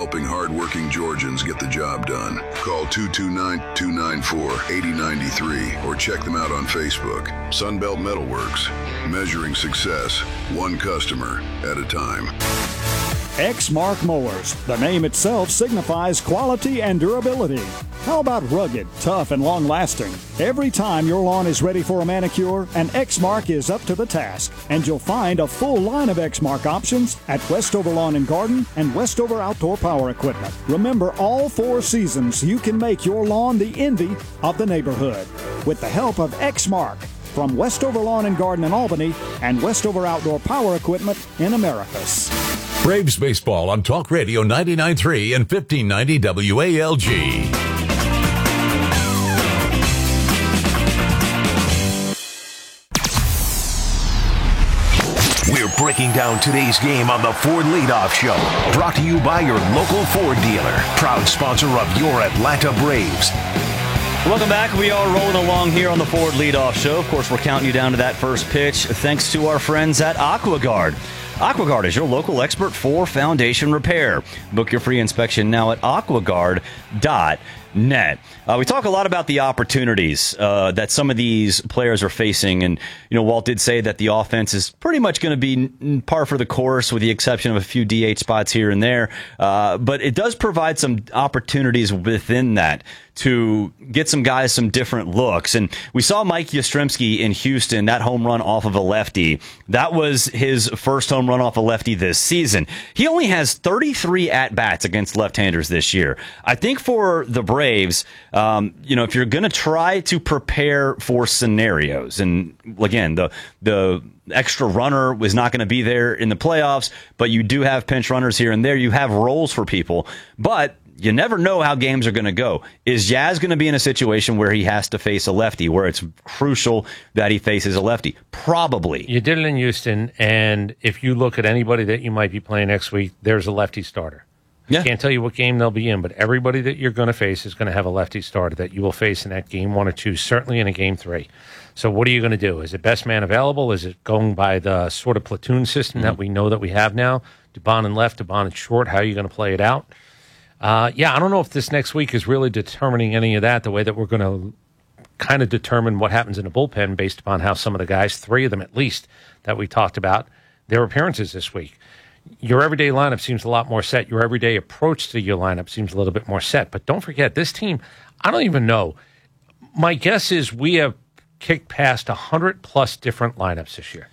helping hardworking Georgians get the job done. Call 229-294-8093 or check them out on Facebook. Sunbelt Metalworks, measuring success one customer at a time. Exmark Mowers. The name itself signifies quality and durability. How about rugged, tough, and long-lasting? Every time your lawn is ready for a manicure, an Exmark is up to the task. And you'll find a full line of Exmark options at Westover Lawn and Garden and Westover Outdoor Power Equipment. Remember, all 4 seasons, you can make your lawn the envy of the neighborhood with the help of Exmark from Westover Lawn and Garden in Albany and Westover Outdoor Power Equipment in Americus. Braves baseball on Talk Radio 99.3 and 1590 WALG. We're breaking down today's game on the Ford Leadoff Show. Brought to you by your local Ford dealer. Proud sponsor of your Atlanta Braves. Welcome back. We are rolling along here on the Ford Leadoff Show. Of course, we're counting you down to that first pitch thanks to our friends at AquaGuard. AquaGuard is your local expert for foundation repair. Book your free inspection now at aquaguard.net. We talk a lot about the opportunities that some of these players are facing. And, Walt did say that the offense is pretty much going to be par for the course with the exception of a few DH spots here and there. But it does provide some opportunities within that to get some guys some different looks. And we saw Mike Yastrzemski in Houston, that home run off of a lefty. That was his first home run off a lefty this season. He only has 33 at-bats against left-handers this year. I think for the Braves, if you're going to try to prepare for scenarios, and again, the extra runner was not going to be there in the playoffs, but you do have pinch runners here and there. You have roles for people, but you never know how games are going to go. Is Yaz going to be in a situation where he has to face a lefty, where it's crucial that he faces a lefty? Probably. You did it in Houston, and if you look at anybody that you might be playing next week, there's a lefty starter. Yeah. Can't tell you what game they'll be in, but everybody that you're going to face is going to have a lefty starter that you will face in that game 1 or 2, certainly in a game 3. So what are you going to do? Is it best man available? Is it going by the sort of platoon system that we know that we have now? Dubon in left, Dubon in short. How are you going to play it out? I don't know if this next week is really determining any of that, the way that we're going to kind of determine what happens in the bullpen based upon how some of the guys, 3 of them at least, that we talked about, their appearances this week. Your everyday lineup seems a lot more set. Your everyday approach to your lineup seems a little bit more set. But don't forget, this team, I don't even know. My guess is we have kicked past 100-plus different lineups this year.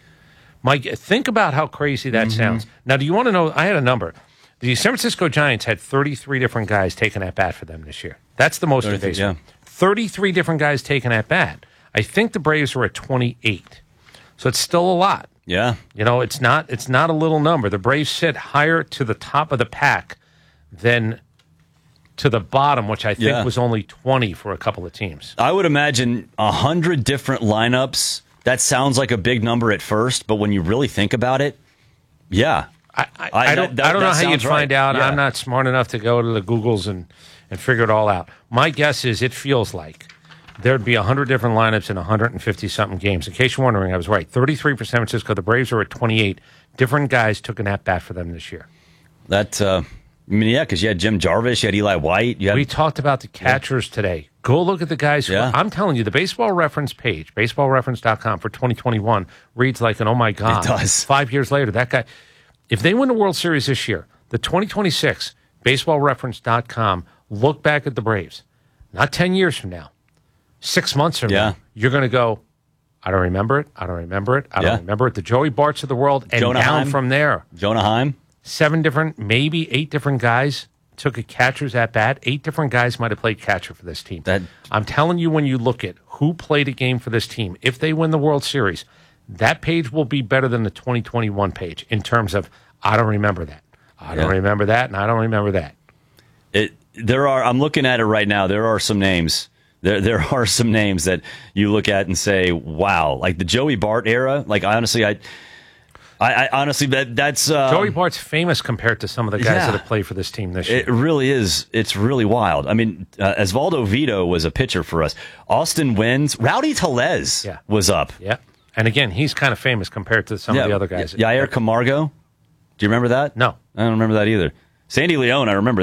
Think about how crazy that sounds. Now, do you want to know? I had a number. The San Francisco Giants had 33 different guys taking at bat for them this year. That's the most in baseball. 33 different guys taking at bat. I think the Braves were at 28. So it's still a lot. Yeah. It's not a little number. The Braves sit higher to the top of the pack than to the bottom, which I think was only 20 for a couple of teams. I would imagine 100 different lineups. That sounds like a big number at first, but when you really think about it, yeah. I don't know how you'd find out. Yeah. I'm not smart enough to go to the Googles and figure it all out. My guess is it feels like there'd be 100 different lineups in 150-something games. In case you're wondering, I was right. 33 for San Francisco. The Braves are at 28. Different guys took an at-bat for them this year. Because you had Jim Jarvis, you had Eli White. We talked about the catchers today. Go look at the guys. I'm telling you, the Baseball Reference page, baseballreference.com for 2021, reads like an, oh, my God. It does. 5 years later, that guy... If they win the World Series this year, the 2026, baseballreference.com, look back at the Braves. Not 10 years from now. 6 months from now. You're going to go, I don't remember it. I don't remember it. I don't remember it. The Joey Barts of the world, and Jonah down Heim. From there. Jonah Heim. 7 different, maybe 8 different guys took a catcher's at bat. 8 different guys might have played catcher for this team. I'm telling you, when you look at who played a game for this team, if they win the World Series, that page will be better than the 2021 page in terms of, I don't remember that. I don't remember that, and I don't remember that. I'm looking at it right now. There are some names. There are some names that you look at and say, wow. Like the Joey Bart era, like honestly, I honestly, that's... Joey Bart's famous compared to some of the guys that have played for this team this year. It really is. It's really wild. I mean, Osvaldo Vito was a pitcher for us. Austin Wynns, Rowdy Tellez was up. Yeah. And again, he's kind of famous compared to some of the other guys. Yair Camargo. Do you remember that? No. I don't remember that either. Sandy Leone, I remember